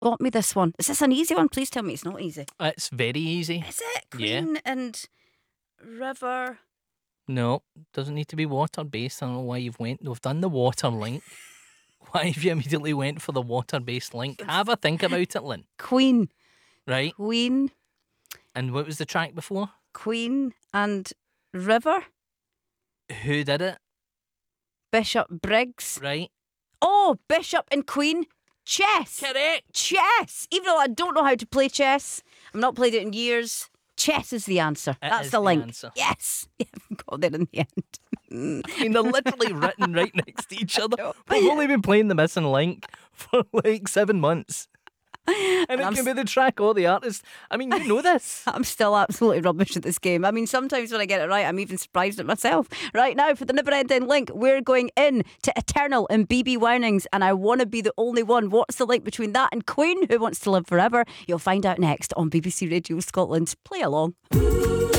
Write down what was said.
got me this one. Is this an easy one? Please tell me it's not easy. It's very easy. Is it? Queen and River. No, doesn't need to be water based. I don't know why we've done the water link. Why have you immediately went for the water based link? Have a think about it, Lynn. Queen. Right. Queen. And what was the track before? Queen and River. Who did it? Bishop Briggs. Right. Oh, Bishop and Queen. Chess. Correct. Chess. Even though I don't know how to play chess, I've not played it in years. Chess is the answer. That's is the link. answer. Yes. Yeah, I've got there in the end. I mean, they're literally written right next to each other. We've only been playing the missing link for like 7 months. And it can be the track or the artist. I mean, you know this. I'm still absolutely rubbish at this game. I mean, sometimes when I get it right, I'm even surprised at myself. Right now, for the never ending link, we're going in to Eternal and BB Winings, and I Want to Be the Only One. What's the link between that and Queen, Who Wants to Live Forever? You'll find out next on BBC Radio Scotland. Play along.